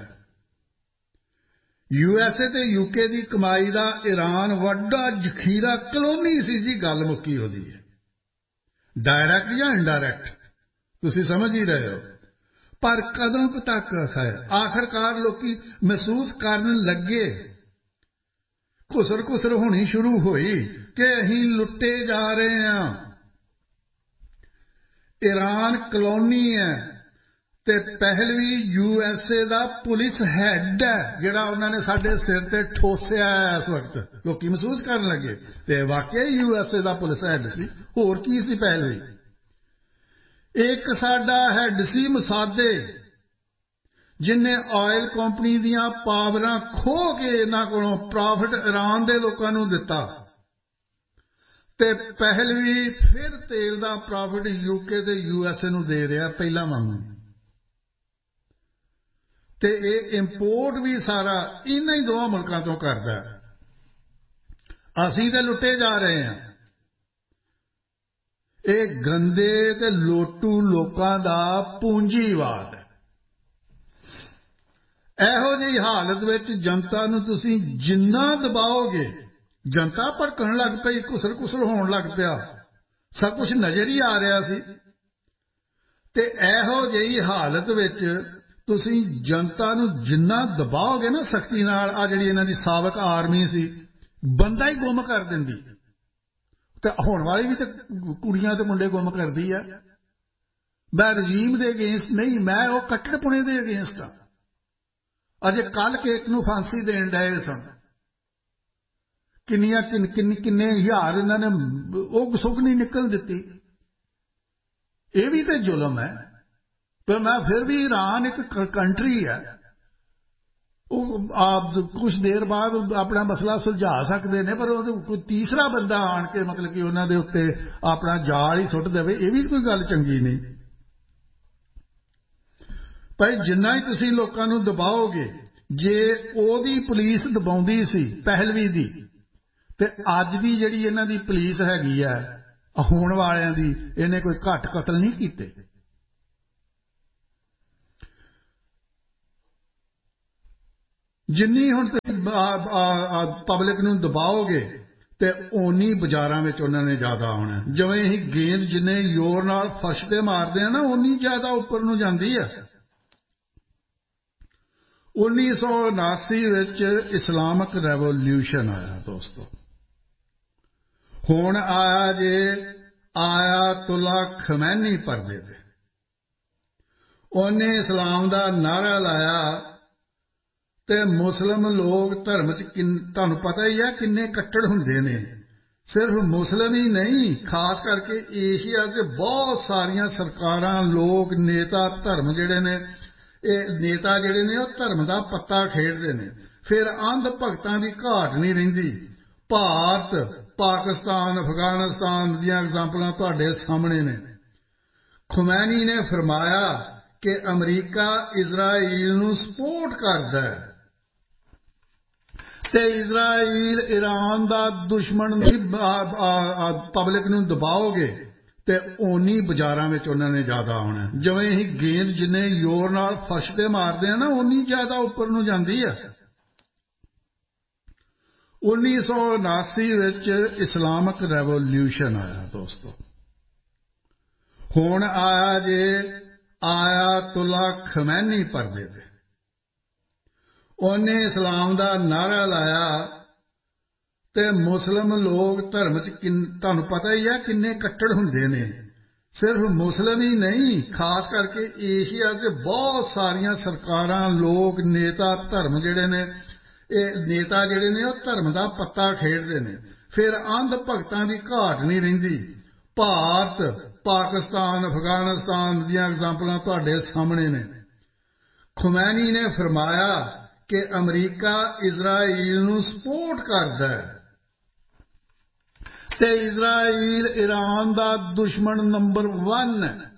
ਯੂ ਐਸ ਏ ਤੇ ਯੂਕੇ ਦੀ ਕਮਾਈ ਦਾ ਈਰਾਨ ਵੱਡਾ ਜ਼ਖੀਰਾ ਕਲੋਨੀ ਸੀ ਜੀ। ਗੱਲ ਮੁੱਕੀ ਉਹਦੀ ਹੈ ਡਾਇਰੈਕਟ ਜਾਂ ਇਨਡਾਇਰੈਕਟ ਤੁਸੀਂ ਸਮਝ ਹੀ ਰਹੇ ਹੋ। ਪਰ ਕਦੋਂ ਕੁ ਤੱਕ ਹੈ ਆਖਰਕਾਰ ਲੋਕੀ ਮਹਿਸੂਸ ਕਰਨ ਲੱਗੇ ਘੁਸਰ ਘੁਸਰ ਹੋਣੀ ਸ਼ੁਰੂ ਹੋਈ ਕਿ ਅਸੀਂ ਲੁੱਟੇ ਜਾ ਰਹੇ ਹਾਂ। ਈਰਾਨ ਕਲੋਨੀ ਹੈ ਤੇ ਪਹਿਲਵੀ U S A the police head ਹੈ ਜਿਹੜਾ ਉਹਨਾਂ ਨੇ ਸਾਡੇ ਸਿਰ ਤੇ ਠੋਸਿਆ ਇਸ ਵਕਤ ਲੋਕੀ ਮਹਿਸੂਸ ਕਰਨ ਲੱਗੇ ਤੇ ਵਾਕਿਆ U S A the police head ਸੀ। ਹੋਰ ਕੀ ਸੀ ਪਹਿਲਵੀ? ਇੱਕ ਸਾਡਾ ਹੈਡ ਸੀ ਮਸਾਦੇ ਜਿਹਨੇ ਆਇਲ ਕੰਪਨੀ ਦੀਆਂ ਪਾਵਰਾਂ ਖੋਹ ਕੇ ਇਹਨਾਂ ਕੋਲੋਂ ਪ੍ਰੋਫਿਟ ਈਰਾਨ ਦੇ ਲੋਕਾਂ ਨੂੰ ਦਿੱਤਾ ਤੇ ਪਹਿਲਵੀ ਫਿਰ ਤੇਲ ਦਾ ਪ੍ਰੋਫਿਟ ਯੂਕੇ ਤੇ ਯੂ ਐਸ ਏ ਨੂੰ ਦੇ ਰਿਹਾ ਪਹਿਲਾਂ ਵਾਂਗੂ। ਤੇ ਇਹ ਇੰਪੋਰਟ ਵੀ ਸਾਰਾ ਇਹਨਾਂ ਹੀ ਦੋਵਾਂ ਮੁਲਕਾਂ ਤੋਂ ਕਰਦਾ। ਅਸੀਂ ਤੇ ਲੁੱਟੇ ਜਾ ਰਹੇ ਹਾਂ। ਇਹ ਗੰਦੇ ਤੇ ਲੋਟੂ ਲੋਕਾਂ ਦਾ ਪੂੰਜੀਵਾਦ ਹੈ। ਇਹੋ ਜਿਹੀ ਹਾਲਤ ਵਿੱਚ ਜਨਤਾ ਨੂੰ ਤੁਸੀਂ ਜਿੰਨਾ ਦਬਾਓਗੇ, ਜਨਤਾ ਭੜਕਣ ਲੱਗ ਪਈ, ਘੁਸਰ ਘੁਸਰ ਹੋਣ ਲੱਗ ਪਿਆ, ਸਭ ਕੁਝ ਨਜ਼ਰ ਹੀ ਆ ਰਿਹਾ ਸੀ। ਤੇ ਇਹੋ ਜਿਹੀ ਹਾਲਤ ਵਿੱਚ ਤੁਸੀਂ ਜਨਤਾ ਨੂੰ ਜਿੰਨਾ ਦਬਾਓਗੇ ਨਾ ਸਖਤੀ ਨਾਲ, ਆ ਜਿਹੜੀ ਇਹਨਾਂ ਦੀ ਸਾਬਕ ਆਰਮੀ ਸੀ, ਬੰਦਾ ਹੀ ਗੁੰਮ ਕਰ ਦਿੰਦੀ। ਤੇ ਹੋਣ ਵਾਲੀ ਵੀ ਤੇ ਕੁੜੀਆਂ ਤੇ ਮੁੰਡੇ ਗੁੰਮ ਕਰਦੀ ਆ। ਮੈਂ ਰਜੀਮ ਦੇ ਅਗੇਂਸਟ ਨਹੀਂ, ਮੈਂ ਉਹ ਕੱਟੜਪੁਣੇ ਦੇ ਅਗੇਂਸਟ ਹਾਂ। ਅਜੇ ਕੱਲ ਕੇਕ ਨੂੰ ਫਾਂਸੀ ਦੇਣ ਡਏ ਸਨ। ਕਿੰਨੀਆਂ ਕਿੰਨੇ ਕਿੰਨੇ ਹਜ਼ਾਰ ਇਹਨਾਂ ਨੇ ਉਹ ਸੁੱਖ ਨਹੀਂ ਨਿਕਲ ਦਿੱਤੀ। ਇਹ ਵੀ ਤੇ ਜ਼ੁਲਮ ਹੈ। ਪਰ ਮੈਂ ਫਿਰ ਵੀ ਈਰਾਨ ਇੱਕ ਕੰਟਰੀ ਹੈ, ਉਹ ਆਪ ਕੁਝ ਦੇਰ ਬਾਅਦ ਆਪਣਾ ਮਸਲਾ ਸੁਲਝਾ ਸਕਦੇ ਨੇ, ਪਰ ਉਹ ਕੋਈ ਤੀਸਰਾ ਬੰਦਾ ਆਣ ਕੇ ਮਤਲਬ ਕਿ ਉਹਨਾਂ ਦੇ ਉੱਤੇ ਆਪਣਾ ਜਾਲ ਹੀ ਸੁੱਟ ਦੇਵੇ, ਇਹ ਵੀ ਕੋਈ ਗੱਲ ਚੰਗੀ ਨਹੀਂ। ਭਾਈ ਜਿੰਨਾ ਹੀ ਤੁਸੀਂ ਲੋਕਾਂ ਨੂੰ ਦਬਾਓਗੇ, ਜੇ ਉਹਦੀ ਪੁਲਿਸ ਦਬਾਉਂਦੀ ਸੀ ਪਹਿਲਵੀ ਦੀ, ਤੇ ਅੱਜ ਦੀ ਜਿਹੜੀ ਇਹਨਾਂ ਦੀ ਪੁਲਿਸ ਹੈਗੀ ਆ ਹੋਣ ਵਾਲਿਆਂ ਦੀ, ਇਹਨੇ ਕੋਈ ਘੱਟ ਕਤਲ ਨਹੀਂ ਕੀਤੇ। ਜਿੰਨੀ ਹੁਣ ਤੁਸੀਂ ਪਬਲਿਕ ਨੂੰ ਦਬਾਓਗੇ ਤੇ ਓਨੀ ਬਾਜ਼ਾਰਾਂ ਵਿੱਚ ਉਹਨਾਂ ਨੇ ਜ਼ਿਆਦਾ ਆਉਣਾ। ਜਿਵੇਂ ਹੀ ਗੇਂਦ ਜਿੰਨੇ ਜ਼ੋਰ ਨਾਲ ਫਰਸ਼ ਤੇ ਮਾਰਦੇ ਆ ਨਾ, ਓਨੀ ਜ਼ਿਆਦਾ ਉੱਪਰ ਨੂੰ ਜਾਂਦੀ ਆ। ਉੱਨੀ ਸੌ ਉਨਾਸੀ ਵਿੱਚ ਇਸਲਾਮਿਕ ਰੈਵੋਲਿਊਸ਼ਨ ਆਇਆ ਦੋਸਤੋ। ਹੁਣ ਆਇਆ ਜੇ ਆਇਤੁੱਲਾ ਖਮੈਨੀ ਪਰਦੇ ਤੇ। ਉਹਨੇ ਇਸਲਾਮ ਦਾ ਨਾਅਰਾ ਲਾਇਆ ਤੇ ਮੁਸਲਿਮ ਲੋਕ ਧਰਮ 'ਚ ਤੁਹਾਨੂੰ ਪਤਾ ਹੀ ਹੈ ਕਿੰਨੇ ਕੱਟੜ ਹੁੰਦੇ ਨੇ। ਸਿਰਫ ਮੁਸਲਿਮ ਹੀ ਨਹੀਂ, ਖਾਸ ਕਰਕੇ ਏਸ਼ੀਆ 'ਚ ਬਹੁਤ ਸਾਰੀਆਂ ਸਰਕਾਰਾਂ, ਲੋਕ, ਨੇਤਾ, ਧਰਮ ਜਿਹੜੇ ਨੇ, ਇਹ ਨੇਤਾ ਜਿਹੜੇ ਨੇ ਉਹ ਧਰਮ ਦਾ ਪੱਤਾ ਖੇਡਦੇ ਨੇ। ਫਿਰ ਅੰਧ ਭਗਤਾਂ ਦੀ ਘਾਟ ਨਹੀਂ ਰਹਿੰਦੀ। ਭਾਰਤ, ਪਾਕਿਸਤਾਨ, ਅਫਗਾਨਿਸਤਾਨ ਦੀਆਂ ਐਗਜ਼ਾਮਪਲਾਂ ਤੁਹਾਡੇ ਸਾਹਮਣੇ ਨੇ। ਖੁਮੈਨੀ ਨੇ ਫਰਮਾਇਆ ਕਿ ਅਮਰੀਕਾ ਇਜ਼ਰਾਈਲ ਨੂੰ ਸਪੋਰਟ ਕਰਦਾ ਹੈ ਤੇ ਇਜ਼ਰਾਈਲ ਈਰਾਨ ਦਾ ਦੁਸ਼ਮਣ ਨਹੀਂ। ਪਬਲਿਕ ਨੂੰ ਦਬਾਓਗੇ ਤੇ ਓਨੀ ਬਾਜ਼ਾਰਾਂ ਵਿੱਚ ਉਹਨਾਂ ਨੇ ਜ਼ਿਆਦਾ ਆਉਣਾ। ਜਿਵੇਂ ਹੀ ਗੇਂਦ ਜਿੰਨੇ ਜ਼ੋਰ ਨਾਲ ਫਰਸ਼ ਤੇ ਮਾਰਦੇ ਆ ਨਾ, ਓਨੀ ਜ਼ਿਆਦਾ ਉੱਪਰ ਨੂੰ ਜਾਂਦੀ ਆ। ਉੱਨੀ ਸੌ ਉਨਾਸੀ ਵਿੱਚ ਇਸਲਾਮਿਕ ਰੈਵੋਲਿਊਸ਼ਨ ਆਇਆ ਦੋਸਤੋ। ਹੁਣ ਆਇਆ ਜੇ ਆਇਤੁੱਲਾ ਖਮੈਨੀ ਪਰਦੇ ਤੇ। ਉਹਨੇ ਇਸਲਾਮ ਦਾ ਨਾਅਰਾ ਲਾਇਆ ਤੇ ਮੁਸਲਿਮ ਲੋਕ ਧਰਮ 'ਚ ਤੁਹਾਨੂੰ ਪਤਾ ਹੀ ਹੈ ਕਿੰਨੇ ਕੱਟੜ ਹੁੰਦੇ ਨੇ। ਸਿਰਫ ਮੁਸਲਿਮ ਹੀ ਨਹੀਂ, ਖਾਸ ਕਰਕੇ ਏਸ਼ੀਆ 'ਚ ਬਹੁਤ ਸਾਰੀਆਂ ਸਰਕਾਰਾਂ, ਲੋਕ, ਨੇਤਾ, ਧਰਮ ਜਿਹੜੇ ਨੇ, ਇਹ ਨੇਤਾ ਜਿਹੜੇ ਨੇ ਉਹ ਧਰਮ ਦਾ ਪੱਤਾ ਖੇਡਦੇ ਨੇ। ਫਿਰ ਅੰਧ ਭਗਤਾਂ ਦੀ ਘਾਟ ਨਹੀਂ ਰਹਿੰਦੀ। ਭਾਰਤ, ਪਾਕਿਸਤਾਨ, ਅਫਗਾਨਿਸਤਾਨ ਦੀਆਂ ਐਗਜ਼ਾਮਪਲਾਂ ਤੁਹਾਡੇ ਸਾਹਮਣੇ ਨੇ। ਖੁਮੈਨੀ ਨੇ ਫਰਮਾਇਆ ਕਿ ਅਮਰੀਕਾ ਇਜ਼ਰਾਈਲ ਨੂੰ ਸਪੋਰਟ ਕਰਦਾ ਹੈ ਤੇ ਇਜ਼ਰਾਈਲ ਈਰਾਨ ਦਾ ਦੁਸ਼ਮਣ ਨੰਬਰ ਵਨ ਹੈ।